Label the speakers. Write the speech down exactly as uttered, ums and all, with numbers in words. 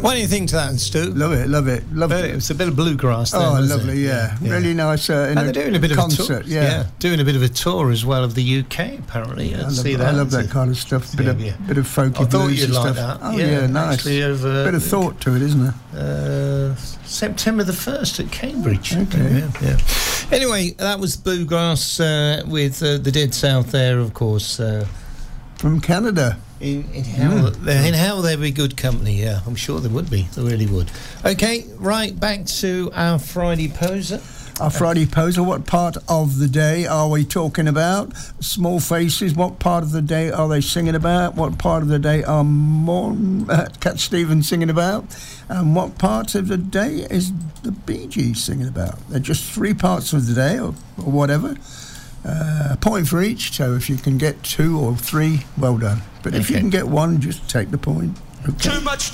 Speaker 1: What do you think to that, Stu?
Speaker 2: Love it, love it, love
Speaker 1: it.
Speaker 2: it.
Speaker 1: It's a bit of bluegrass there.
Speaker 2: Oh,
Speaker 1: wasn't
Speaker 2: lovely,
Speaker 1: it?
Speaker 2: yeah.
Speaker 1: Yeah,
Speaker 2: Really
Speaker 1: yeah.
Speaker 2: nice. Uh, in
Speaker 1: and they're doing a bit
Speaker 2: concert,
Speaker 1: of a tour.
Speaker 2: yeah.
Speaker 1: yeah, doing a bit of a tour as well of the U K. Apparently,
Speaker 2: I
Speaker 1: I
Speaker 2: love,
Speaker 1: see that.
Speaker 2: I love that kind of stuff. Bit
Speaker 1: Yeah,
Speaker 2: of
Speaker 1: yeah.
Speaker 2: bit of folky
Speaker 1: I thought
Speaker 2: blues
Speaker 1: you'd
Speaker 2: and
Speaker 1: like
Speaker 2: stuff.
Speaker 1: that.
Speaker 2: Oh
Speaker 1: yeah,
Speaker 2: yeah, nice.
Speaker 1: Actually, over
Speaker 2: bit of thought to it, isn't there?
Speaker 1: Uh, September the first at Cambridge.
Speaker 2: Okay.
Speaker 1: Yeah, yeah. Anyway, that was Bluegrass uh, with uh, the Dead South there, of course. Uh,
Speaker 2: From Canada.
Speaker 1: In, in, hell, mm. in hell, they'd be good company, yeah. I'm sure they would be. They really would. Okay, right, back to our Friday Poser.
Speaker 2: Our Friday Poser, what part of the day are we talking about? Small Faces, what part of the day are they singing about? What part of the day are Mon, uh, Cat Stevens singing about? And what part of the day is the Bee Gees singing about? They're just three parts of the day, or, or whatever. Uh, a point for each, so if you can get two or three, well done. But if
Speaker 1: okay.
Speaker 2: you can get one, just take the point. Okay.
Speaker 3: Too much